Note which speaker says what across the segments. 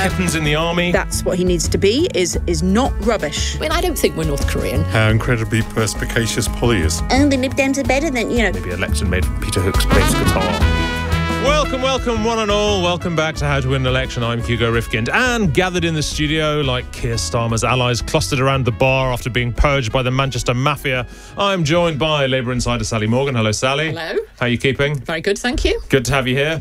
Speaker 1: Kittens in the army.
Speaker 2: That's what he needs to be, is not rubbish.
Speaker 3: I mean, I don't think we're North Korean.
Speaker 4: How incredibly perspicacious Polly is.
Speaker 2: Oh, the Lib Dems are better than,
Speaker 1: Maybe a lecture made from Peter Hook's bass guitar. Welcome, one and all. Welcome back to How to Win an Election. I'm Hugo Rifkind. And gathered in the studio, like Keir Starmer's allies, clustered around the bar after being purged by the Manchester Mafia, I'm joined by Labour insider Sally Morgan. Hello, Sally.
Speaker 3: Hello.
Speaker 1: How are you keeping?
Speaker 3: Very good, thank you.
Speaker 1: Good to have you here.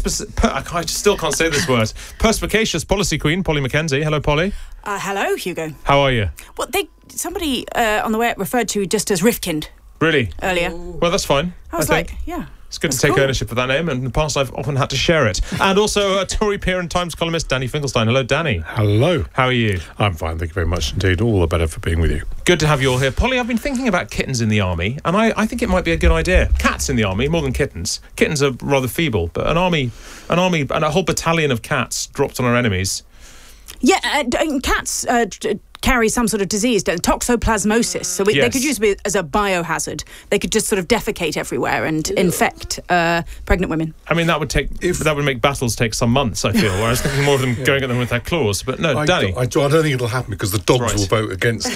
Speaker 1: I still can't say this word. Perspicacious policy queen, Polly Mackenzie. Hello, Polly.
Speaker 2: Hello, Hugo.
Speaker 1: How are you?
Speaker 2: Well, somebody on the way up referred to you just as Rifkind
Speaker 1: Really?
Speaker 2: earlier.
Speaker 1: Well, that's fine.
Speaker 2: I was
Speaker 1: think.
Speaker 2: like, yeah.
Speaker 1: It's good to
Speaker 2: That's
Speaker 1: take
Speaker 2: cool.
Speaker 1: ownership of that name, and in the past I've often had to share it. And also a Tory peer and Times columnist, Danny Finkelstein. Hello, Danny.
Speaker 4: Hello.
Speaker 1: How are you?
Speaker 4: I'm fine, thank you very much indeed. All the better for being with you.
Speaker 1: Good to have you all here. Polly, I've been thinking about kittens in the army, and I think it might be a good idea. Cats in the army, more than kittens. Kittens are rather feeble, but an army and a whole battalion of cats dropped on our enemies.
Speaker 2: Yeah, cats carry some sort of disease, toxoplasmosis. So they
Speaker 1: Yes.
Speaker 2: could use it as a biohazard. They could just sort of defecate everywhere and infect pregnant women.
Speaker 1: I mean, that would make battles take some months, I feel. Where I was thinking more of them going at them with their claws. But no, Danny.
Speaker 4: I don't think it'll happen because the dogs
Speaker 1: Right.
Speaker 4: will vote against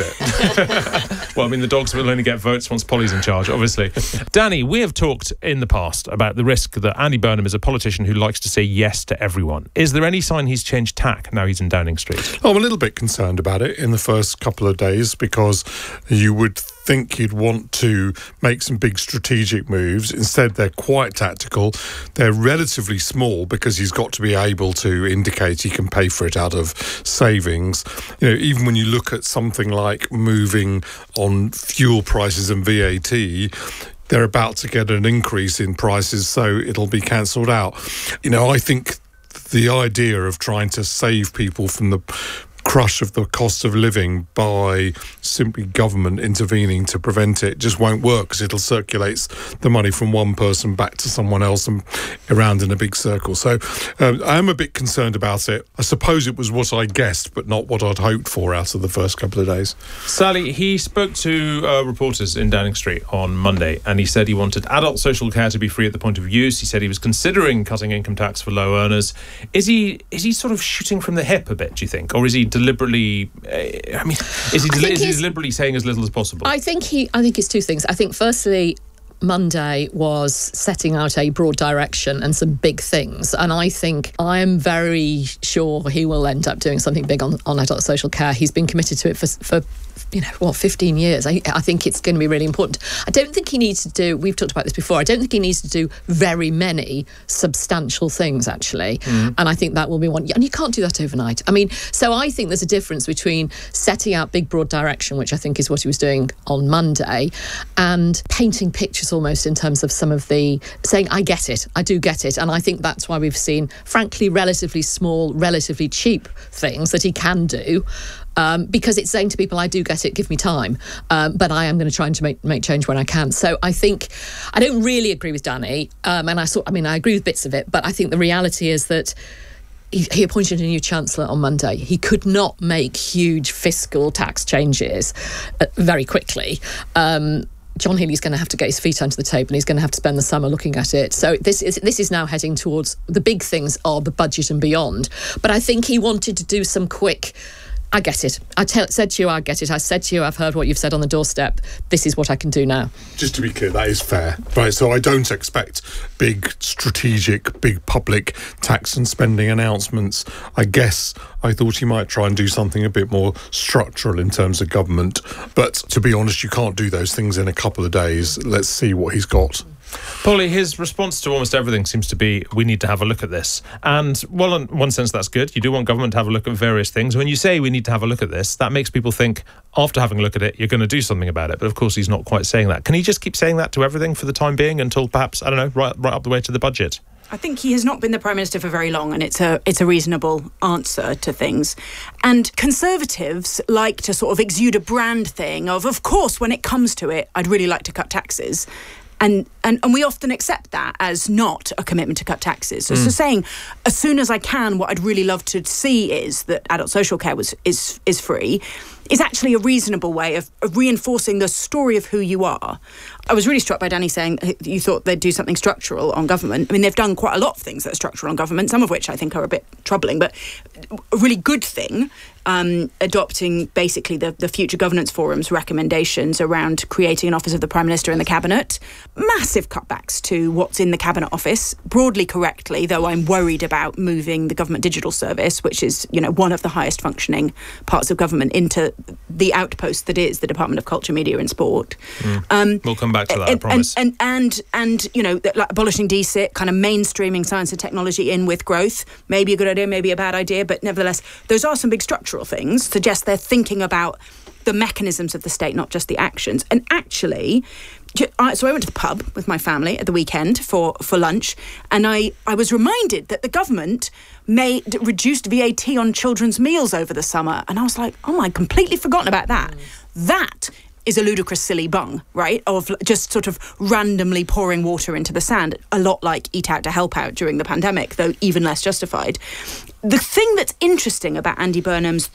Speaker 4: it.
Speaker 1: Well, I mean, the dogs will only get votes once Polly's in charge, obviously. Danny, we have talked in the past about the risk that Andy Burnham is a politician who likes to say yes to everyone. Is there any sign he's changed tack now he's in Downing Street?
Speaker 4: I'm a little bit concerned about it in the first couple of days because you would think you'd want to make some big strategic moves. Instead, they're quite tactical. They're relatively small because he's got to be able to indicate he can pay for it out of savings. Even when you look at something like moving on fuel prices and VAT, they're about to get an increase in prices, so it'll be cancelled out. I think the idea of trying to save people from the crush of the cost of living by simply government intervening to prevent it just won't work because it'll circulate the money from one person back to someone else and around in a big circle. So I am a bit concerned about it. I suppose it was what I guessed, but not what I'd hoped for out of the first couple of days.
Speaker 1: Sally, he spoke to reporters in Downing Street on Monday, and he said he wanted adult social care to be free at the point of use. He said he was considering cutting income tax for low earners. Is he sort of shooting from the hip a bit, do you think? Or is he deliberately is he deliberately saying as little as possible?
Speaker 3: I think it's two things. I think firstly, Monday was setting out a broad direction and some big things, and I think I'm very sure he will end up doing something big on adult social care. He's been committed to it for 15 years. I think it's going to be really important. I don't think he needs to do, we've talked about this before, I don't think he needs to do very many substantial things, actually. And I think that will be one. And you can't do that overnight. I mean, so I think there's a difference between setting out big, broad direction, which I think is what he was doing on Monday, and painting pictures almost in terms of some of the saying, I get it, I do get it. And I think that's why we've seen, frankly, relatively small, relatively cheap things that he can do. Because it's saying to people, I do get it, give me time. But I am going to try and make change when I can. So I think, I don't really agree with Danny. And I agree with bits of it, but I think the reality is that he appointed a new Chancellor on Monday. He could not make huge fiscal tax changes very quickly. John Healey's going to have to get his feet under the table and he's going to have to spend the summer looking at it. So this is now heading towards the big things of the budget and beyond. But I think he wanted to do some quick, I get it. Said to you, I get it. I said to you, I've heard what you've said on the doorstep. This is what I can do now.
Speaker 4: Just to be clear, that is fair. Right, so I don't expect big strategic, big public tax and spending announcements. I guess I thought he might try and do something a bit more structural in terms of government. But to be honest, you can't do those things in a couple of days. Let's see what he's got.
Speaker 1: Polly, his response to almost everything seems to be, we need to have a look at this. And, well, in one sense, that's good. You do want government to have a look at various things. When you say we need to have a look at this, that makes people think, after having a look at it, you're going to do something about it. But, of course, he's not quite saying that. Can he just keep saying that to everything for the time being until perhaps, I don't know, right up the way to the budget?
Speaker 2: I think he has not been the Prime Minister for very long, and it's a reasonable answer to things. And Conservatives like to sort of exude a brand thing of course, when it comes to it, I'd really like to cut taxes. And we often accept that as not a commitment to cut taxes. So saying, as soon as I can, what I'd really love to see is that adult social care is free. is actually a reasonable way of reinforcing the story of who you are. I was really struck by Danny saying you thought they'd do something structural on government. I mean, they've done quite a lot of things that are structural on government, some of which I think are a bit troubling, but a really good thing, adopting basically the Future Governance Forum's recommendations around creating an office of the Prime Minister in the Cabinet. Massive cutbacks to what's in the Cabinet Office, broadly correctly, though I'm worried about moving the Government Digital Service, which is, one of the highest functioning parts of government, into the outpost that is the Department of Culture, Media and Sport.
Speaker 1: We'll come back to that, I promise.
Speaker 2: And like abolishing DSIT, kind of mainstreaming science and technology in with growth, maybe a good idea, maybe a bad idea, but nevertheless, those are some big structural things, suggest they're thinking about the mechanisms of the state, not just the actions. And actually, so I went to the pub with my family at the weekend for lunch, and I was reminded that the government reduced VAT on children's meals over the summer. And I was like, oh, I'd completely forgotten about that. That is a ludicrous, silly bung, right? Of just sort of randomly pouring water into the sand, a lot like Eat Out to Help Out during the pandemic, though even less justified. The thing that's interesting about Andy Burnham's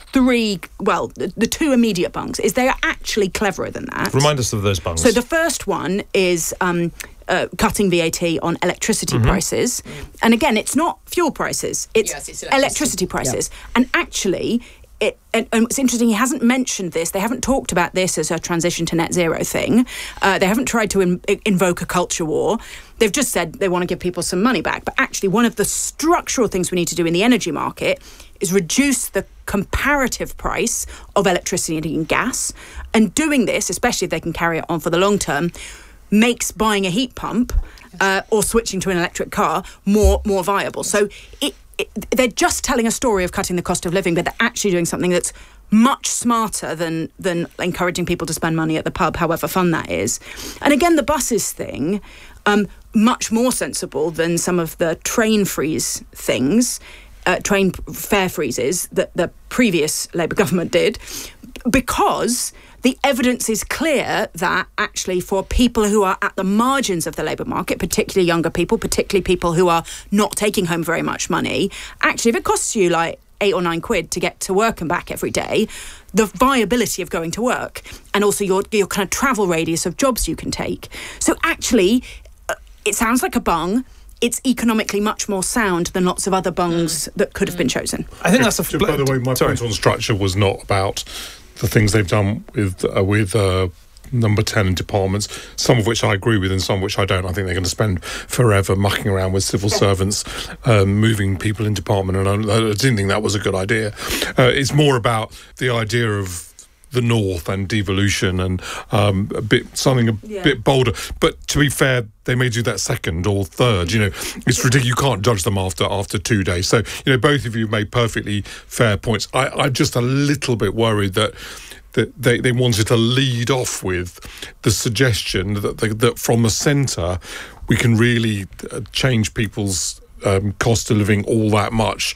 Speaker 2: the two immediate bungs is they are actually cleverer than that.
Speaker 1: Remind us of those bungs.
Speaker 2: So the first one is cutting VAT on electricity prices. And again, it's not fuel prices, it's electricity prices. Yeah. And actually, and it's interesting, he hasn't mentioned this. They haven't talked about this as a transition to net zero thing. They haven't tried to invoke a culture war. They've just said they want to give people some money back. But actually, one of the structural things we need to do in the energy market is reduce the comparative price of electricity and gas. And doing this, especially if they can carry it on for the long term, makes buying a heat pump or switching to an electric car more viable. So they're just telling a story of cutting the cost of living, but they're actually doing something that's much smarter than encouraging people to spend money at the pub, however fun that is. And again, the buses thing, much more sensible than some of the train freeze things, train fare freezes that the previous Labour government did, because the evidence is clear that actually for people who are at the margins of the labour market, particularly younger people, particularly people who are not taking home very much money, actually if it costs you like £8 or £9 to get to work and back every day, the viability of going to work and also your kind of travel radius of jobs you can take. So actually, it sounds like a bung. It's economically much more sound than lots of other bungs that could have been chosen.
Speaker 1: I think that's
Speaker 4: by the way, my point on structure was not about the things they've done with number 10 in departments, some of which I agree with and some of which I don't. I think they're going to spend forever mucking around with civil servants, moving people in department, and I didn't think that was a good idea. It's more about the idea of the North and devolution and something a bit bolder. But to be fair, they may do that second or third. It's ridiculous. You can't judge them after 2 days. So, both of you made perfectly fair points. I'm just a little bit worried that they wanted to lead off with the suggestion that from the centre we can really change people's cost of living all that much.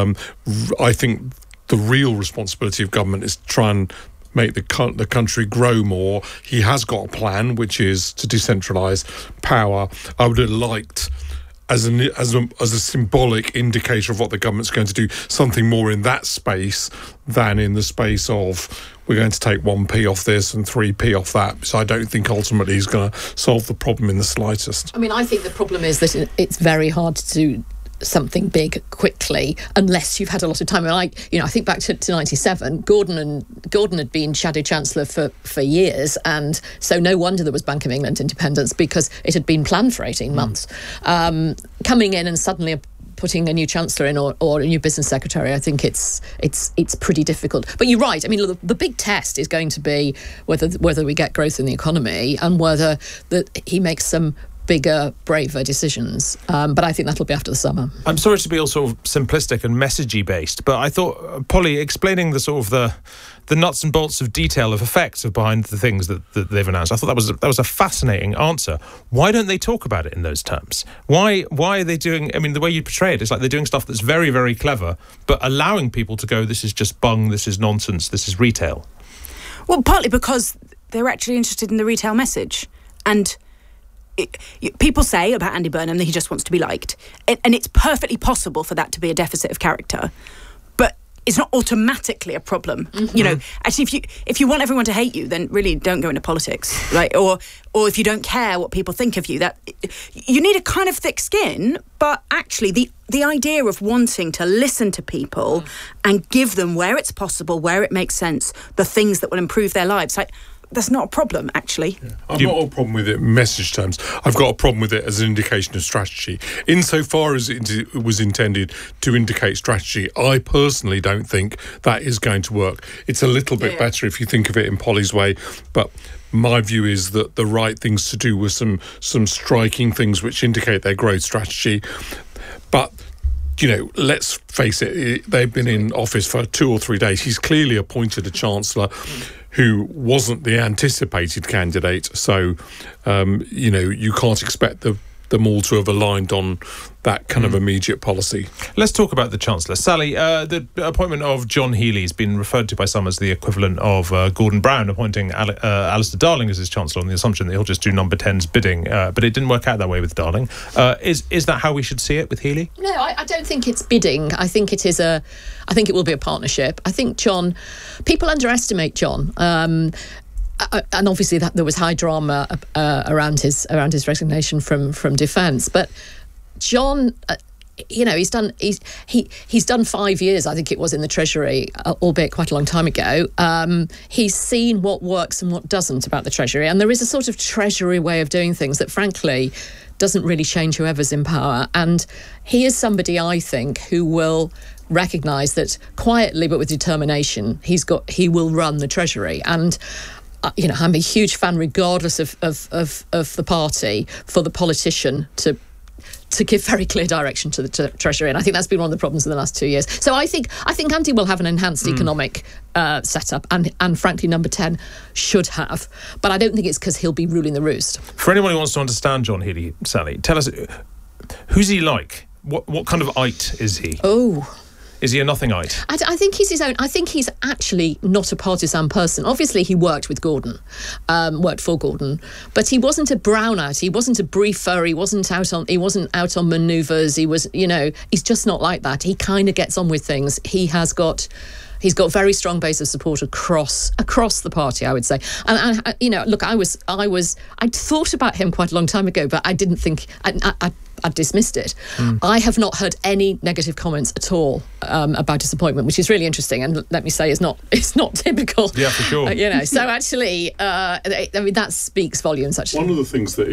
Speaker 4: I think the real responsibility of government is to try and make the country grow more. He has got a plan, which is to decentralise power. I would have liked, as a symbolic indicator of what the government's going to do, something more in that space than in the space of we're going to take 1p off this and 3p off that. So I don't think ultimately he's going to solve the problem in the slightest.
Speaker 3: I mean, I think the problem is that it's very hard to do something big quickly unless you've had a lot of time. I think back to 97, Gordon had been Shadow Chancellor for years, and so no wonder there was Bank of England independence, because it had been planned for 18 months. Coming in and suddenly putting a new Chancellor in or a new Business Secretary, I think it's pretty difficult. But you're right. I mean, the big test is going to be whether we get growth in the economy and whether he makes some bigger, braver decisions. But I think that'll be after the summer.
Speaker 1: I'm sorry to be all sort of simplistic and messagey based, but I thought, Polly, explaining the sort of the nuts and bolts of detail of effects behind the things that they've announced, I thought that was a fascinating answer. Why don't they talk about it in those terms? Why are they doing? I mean, the way you portray it, it's like they're doing stuff that's very, very clever, but allowing people to go, this is just bung, this is nonsense, this is retail.
Speaker 2: Well, partly because they're actually interested in the retail message, and people say about Andy Burnham that he just wants to be liked, and it's perfectly possible for that to be a deficit of character. But it's not automatically a problem. You know, actually, if you want everyone to hate you, then really don't go into politics, right? Or if you don't care what people think of you, that you need a kind of thick skin. But actually, the idea of wanting to listen to people and give them, where it's possible, where it makes sense, the things that will improve their lives, like, that's not a problem, actually.
Speaker 4: Yeah. I've got a problem with it in message terms. I've got a problem with it as an indication of strategy. Insofar as it was intended to indicate strategy, I personally don't think that is going to work. It's a little bit better if you think of it in Polly's way, but my view is that the right things to do were some striking things which indicate their growth strategy. But you know, let's face it, they've been in office for 2 or 3 days. He's clearly appointed a chancellor who wasn't the anticipated candidate. So, you know, you can't expect them all to have aligned on that kind of immediate policy.
Speaker 1: Let's talk about the Chancellor. Sally, the appointment of John Healey has been referred to by some as the equivalent of Gordon Brown appointing Alistair Darling as his Chancellor on the assumption that he'll just do number 10's bidding. But it didn't work out that way with Darling. Is that how we should see it with Healey?
Speaker 3: No, I don't think it's bidding. I think it will be a partnership. I think people underestimate John. And obviously that there was high drama around his resignation from defence, but John, you know, he's done 5 years, I think it was, in the Treasury, albeit quite a long time ago. He's seen what works and what doesn't about the Treasury, and there is a sort of Treasury way of doing things that, frankly, doesn't really change whoever's in power. And he is somebody, I think, who will recognise that quietly but with determination he will run the Treasury. And you know, I'm a huge fan, regardless of the party, for the politician to give very clear direction to the Treasury, and I think that's been one of the problems in the last 2 years. So I think Andy will have an enhanced economic setup, and frankly, number 10 should have. But I don't think it's because he'll be ruling the roost.
Speaker 1: For anyone who wants to understand John Healey, Sally, tell us, who's he like? What kind of ite is he?
Speaker 3: Oh.
Speaker 1: Is he a nothingite?
Speaker 3: I think he's his own. I think he's actually not a partisan person. Obviously, he worked with Gordon, worked for Gordon, but he wasn't a brownout. He wasn't a briefer. He wasn't out on manoeuvres. He was, you know, he's just not like that. He kind of gets on with things. He's got very strong base of support across the party, I would say. And you know, look, I'd thought about him quite a long time ago, but I didn't think I dismissed it. I have not heard any negative comments at all about disappointment, which is really interesting. And let me say, it's not typical.
Speaker 1: Yeah, for sure.
Speaker 3: You know, so actually, I mean, that speaks volumes. Actually,
Speaker 4: one of the things that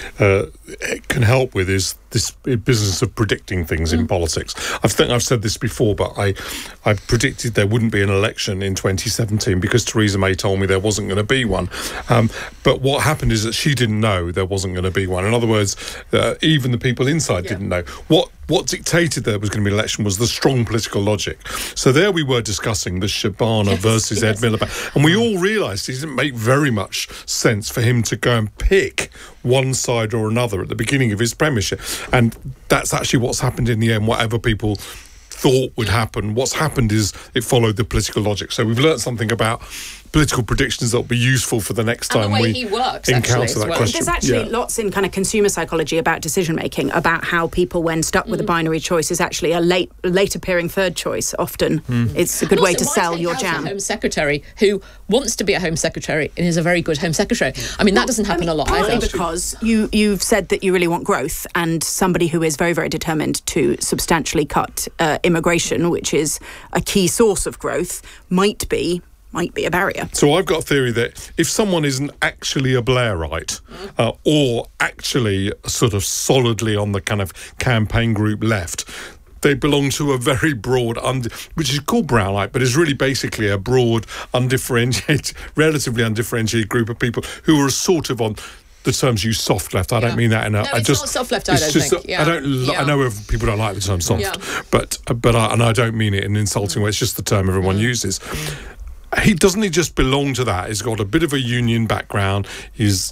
Speaker 4: it can help with is this business of predicting things in politics. I think I've said this before, but I predicted there wouldn't be an election in 2017 because Theresa May told me there wasn't going to be one. But what happened is that she didn't know there wasn't going to be one. In other words, even the people inside didn't know. What dictated there was going to be an election was the strong political logic. So there we were discussing the Shabana versus Ed Miliband, and we all realised it didn't make very much sense for him to go and pick one side or another at the beginning of his premiership. And that's actually what's happened in the end. Whatever people thought would happen, what's happened is it followed the political logic. So we've learnt something about political predictions that will be useful for the next time we encounter that question.
Speaker 2: There's actually lots in kind of consumer psychology about decision making, about how people, when stuck with a binary choice, is actually a late appearing third choice. Often it's a good way to sell your jam.
Speaker 3: A Home Secretary who wants to be a Home Secretary and is a very good Home Secretary. I mean, that doesn't happen a lot.
Speaker 2: Partly because you've said that you really want growth, and somebody who is very, very determined to substantially cut immigration, which is a key source of growth, might be a barrier.
Speaker 4: So I've got a theory that if someone isn't actually a Blairite or actually sort of solidly on the kind of campaign group left, they belong to a very broad, which is called Brownite, but is really basically a broad, relatively undifferentiated group of people who are sort of on the terms used soft left. I don't mean that in a.
Speaker 3: No, it's not soft left. I don't think.
Speaker 4: I know people don't like the term soft, but I don't mean it in an insulting way. It's just the term everyone uses. He doesn't just belong to that. He's got a bit of a union background. He's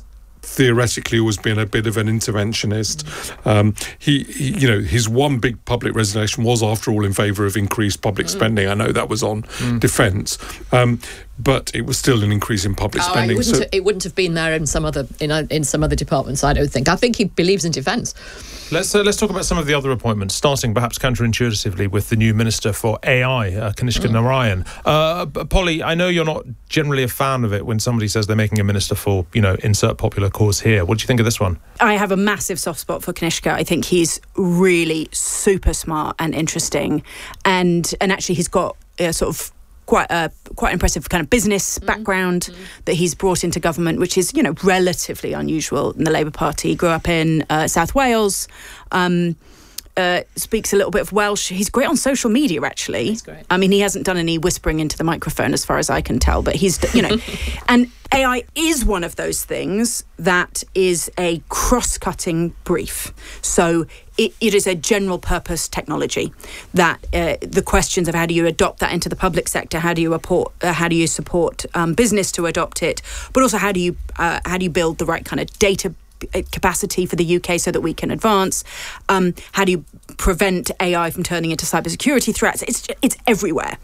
Speaker 4: theoretically always been a bit of an interventionist. He his one big public resignation was, after all, in favour of increased public spending. I know that was on defence, but it was still an increase in public spending.
Speaker 3: It wouldn't have been there in some other departments. I don't think. I think he believes in defence.
Speaker 1: Let's talk about some of the other appointments, starting perhaps counterintuitively with the new Minister for AI, Kanishka Narayan. Polly, I know you're not generally a fan of it when somebody says they're making a minister for, insert popular cause here. What do you think of this one?
Speaker 2: I have a massive soft spot for Kanishka. I think he's really super smart and interesting, and actually he's got sort of quite impressive kind of business background that he's brought into government, which is, relatively unusual in the Labour Party. He grew up in South Wales, speaks a little bit of Welsh. He's great on social media, actually.
Speaker 3: He's great.
Speaker 2: I mean, he hasn't done any whispering into the microphone as far as I can tell, but he's, and AI is one of those things that is a cross-cutting brief. So it is a general purpose technology that the questions of how do you adopt that into the public sector, how do you support business to adopt it, but also how do you build the right kind of data capacity for the UK so that we can advance? How do you prevent AI from turning into cybersecurity threats? It's everywhere.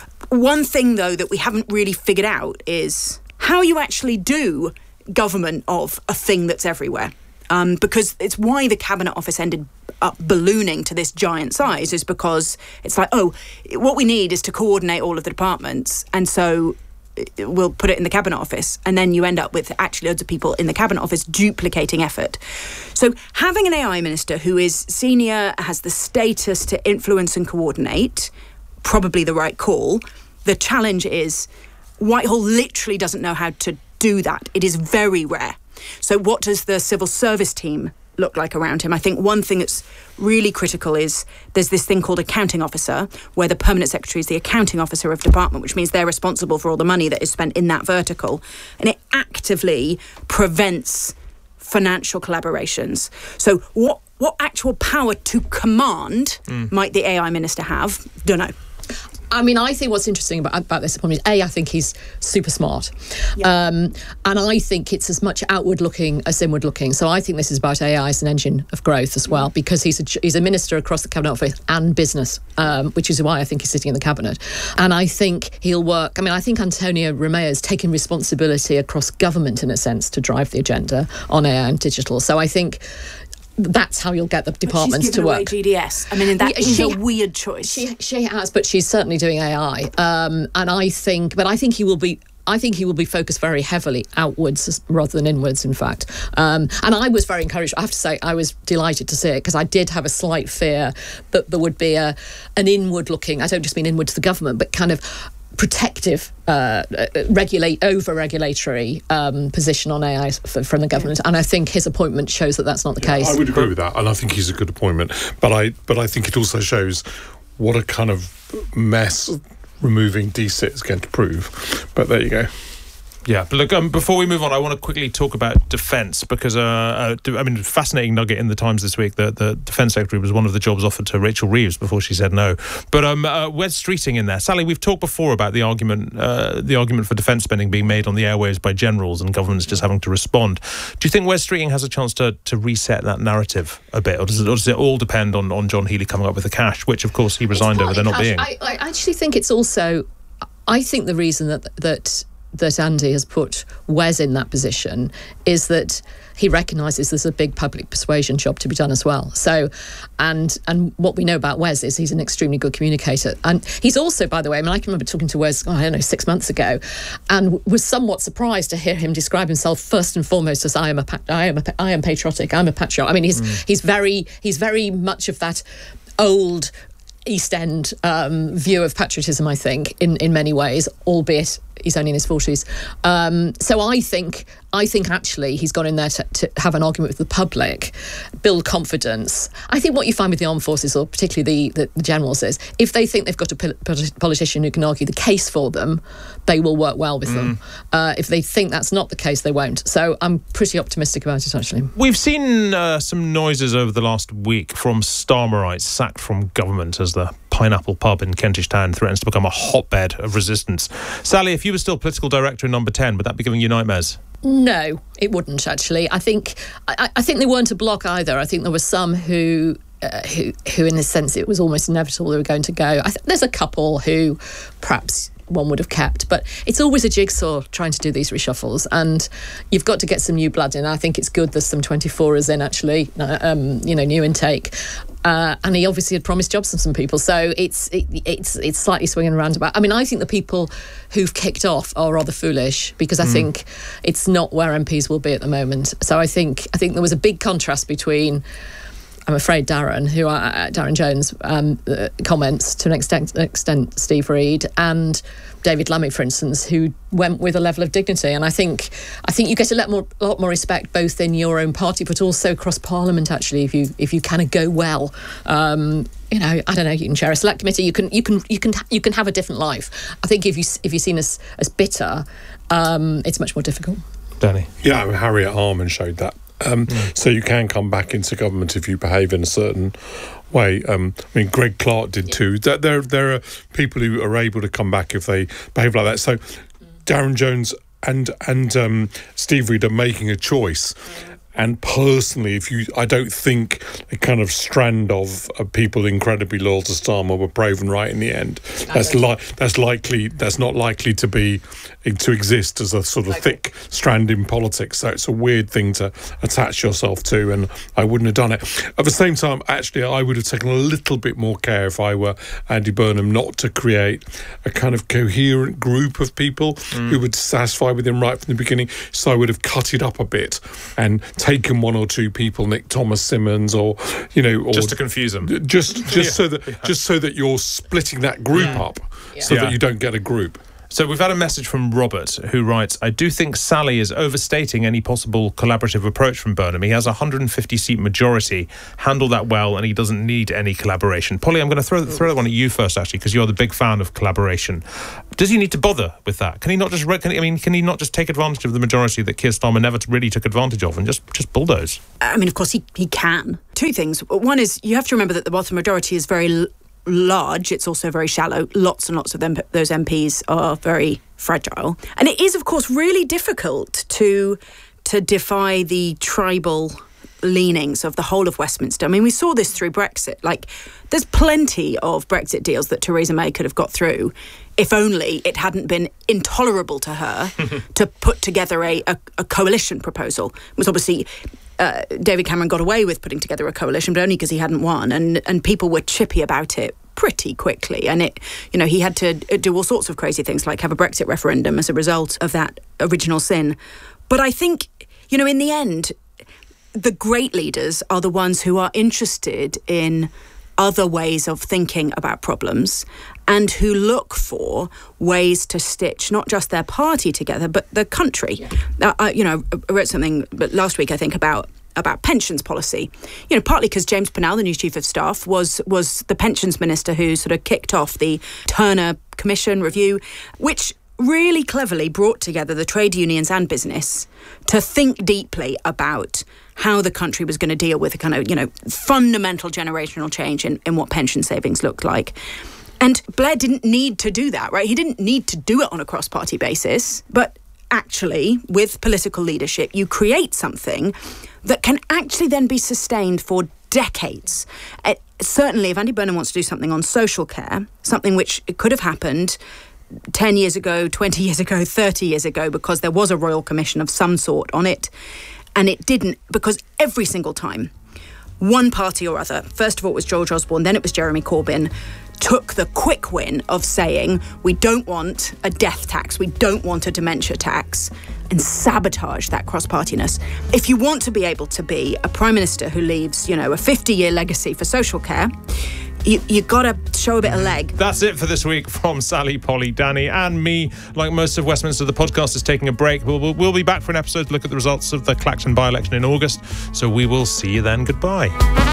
Speaker 2: One thing, though, that we haven't really figured out is how you actually do government of a thing that's everywhere. Because it's why the Cabinet Office ended up ballooning to this giant size, is because it's like, what we need is to coordinate all of the departments, and so we'll put it in the Cabinet Office, and then you end up with actually loads of people in the Cabinet Office duplicating effort. So having an AI minister who is senior, has the status to influence and coordinate, probably the right call. The challenge is Whitehall literally doesn't know how to do that. It is very rare. So what does the civil service team look like around him? I think one thing that's really critical is there's this thing called accounting officer, where the permanent secretary is the accounting officer of department, which means they're responsible for all the money that is spent in that vertical. And it actively prevents financial collaborations. So what actual power to command might the AI minister have? Don't know.
Speaker 3: I mean, I think what's interesting about this appointment is, I think he's super smart. Yeah. And I think it's as much outward-looking as inward-looking. So I think this is about AI as an engine of growth as well, because he's a minister across the Cabinet Office and business, which is why I think he's sitting in the Cabinet. And I think he'll work... I think Antonio Romeo has taken responsibility across government, in a sense, to drive the agenda on AI and digital. So I think... that's how you'll get the departments to work.
Speaker 2: Away GDS. I mean, that is a weird choice.
Speaker 3: She has, but she's certainly doing AI. And I think he will be focused very heavily outwards rather than inwards, in fact. And I was very encouraged. I have to say, I was delighted to see it, because I did have a slight fear that there would be an inward-looking, I don't just mean inward to the government, but kind of protective, over-regulatory position on AI from the government, and I think his appointment shows that that's not the case.
Speaker 4: I would agree with that, and I think he's a good appointment. But I think it also shows what a kind of mess removing DSIT is going to prove. But there you go.
Speaker 1: Yeah, but look, before we move on, I want to quickly talk about defence, because, fascinating nugget in the Times this week that the Defence Secretary was one of the jobs offered to Rachel Reeves before she said no. But Wes Streeting in there. Sally, we've talked before about the argument for defence spending being made on the airwaves by generals and governments just having to respond. Do you think Wes Streeting has a chance to reset that narrative a bit, or does it all depend on John Healey coming up with the cash, which, of course, he resigned over there not being?
Speaker 3: I actually think it's also... I think the reason that Andy has put Wes in that position is that he recognises there's a big public persuasion job to be done as well. So, and what we know about Wes is he's an extremely good communicator. And he's also, by the way, I can remember talking to Wes, 6 months ago, and was somewhat surprised to hear him describe himself first and foremost as I am patriotic, I'm a patriot. I mean, he's very much of that old East End view of patriotism, I think, in many ways, albeit he's only in his 40s. So I think actually he's gone in there to have an argument with the public, build confidence. I think what you find with the armed forces, or particularly the generals, is if they think they've got a politician who can argue the case for them, they will work well with them. If they think that's not the case, they won't. So I'm pretty optimistic about it, actually.
Speaker 1: We've seen some noises over the last week from Starmerites sacked from government as the Pineapple pub in Kentish Town threatens to become a hotbed of resistance. Sally, if you were still political director in Number 10, would that be giving you nightmares?
Speaker 3: No, it wouldn't actually. I think they weren't a block either. I think there were some who in a sense it was almost inevitable they were going to go. There's a couple who perhaps one would have kept, but it's always a jigsaw trying to do these reshuffles, and you've got to get some new blood in. I think it's good there's some 24ers in actually, new intake. And he obviously had promised jobs to some people, so it's slightly swinging around about. I mean, I think the people who've kicked off are rather foolish, because I think it's not where MPs will be at the moment. So I think there was a big contrast between, I'm afraid, Darren Jones comments to an extent, Steve Reid, and David Lammy, for instance, who went with a level of dignity. And I think you get a lot more respect both in your own party, but also across Parliament. Actually, if you kind of go well, I don't know. You can chair a select committee. You can have a different life. I think if you're seen as bitter, it's much more difficult.
Speaker 1: Danny,
Speaker 4: yeah, Harriet Harman showed that. So you can come back into government if you behave in a certain way. Greg Clark did too. There are people who are able to come back if they behave like that. So Darren Jones and Steve Reid are making a choice. And personally, I don't think a kind of strand of people incredibly loyal to Starmer were proven right in the end. That's not likely to exist as a sort of thick strand in politics. So it's a weird thing to attach yourself to, and I wouldn't have done it. At the same time, actually, I would have taken a little bit more care if I were Andy Burnham not to create a kind of coherent group of people who would satisfy with him right from the beginning. So I would have cut it up a bit and taken one or two people, Nick Thomas Simmons, or
Speaker 1: just to confuse them,
Speaker 4: just so that you're splitting that group up, so that you don't get a group.
Speaker 1: So we've had a message from Robert, who writes, I do think Sally is overstating any possible collaborative approach from Burnham. He has a 150-seat majority, handle that well, and he doesn't need any collaboration. Polly, I'm going to throw that one at you first, actually, because you're the big fan of collaboration. Does he need to bother with that? Can he not just take advantage of the majority that Keir Starmer never really took advantage of and just bulldoze?
Speaker 2: I mean, of course, he can. Two things. One is, you have to remember that the Bottom majority is very large. It's also very shallow. Lots and lots of those MPs are very fragile. And it is, of course, really difficult to defy the tribal leanings of the whole of Westminster. I mean, we saw this through Brexit. Like, there's plenty of Brexit deals that Theresa May could have got through if only it hadn't been intolerable to her to put together a coalition proposal. It was obviously David Cameron got away with putting together a coalition, but only because he hadn't won, and people were chippy about it pretty quickly. And he had to do all sorts of crazy things, like have a Brexit referendum as a result of that original sin. But I think, in the end, the great leaders are the ones who are interested in other ways of thinking about problems and who look for ways to stitch not just their party together, but the country. Yeah. I wrote something last week, I think, about pensions policy. Partly because James Pennell, the new Chief of Staff, was the pensions minister who sort of kicked off the Turner Commission review, which really cleverly brought together the trade unions and business to think deeply about how the country was going to deal with a kind of, fundamental generational change in what pension savings looked like. And Blair didn't need to do that, right? He didn't need to do it on a cross-party basis, but actually, with political leadership, you create something that can actually then be sustained for decades. Certainly, if Andy Burnham wants to do something on social care, something which could have happened 10 years ago, 20 years ago, 30 years ago, because there was a royal commission of some sort on it, and it didn't, because every single time, one party or other, first of all it was George Osborne, then it was Jeremy Corbyn, took the quick win of saying, we don't want a death tax, we don't want a dementia tax, and sabotage that cross-partiness. If you want to be able to be a Prime Minister who leaves, a 50-year legacy for social care, you got to show a bit of leg.
Speaker 1: That's it for this week from Sally, Polly, Danny and me. Like most of Westminster, the podcast is taking a break. We'll be back for an episode to look at the results of the Clacton by-election in August. So we will see you then. Goodbye.